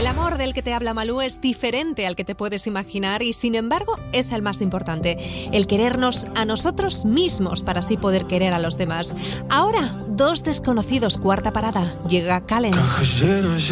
El amor del que te habla Malú es diferente al que te puedes imaginar y, sin embargo, es el más importante. El querernos a nosotros mismos para así poder querer a los demás. Ahora, Dos desconocidos, cuarta parada. Llega Calen.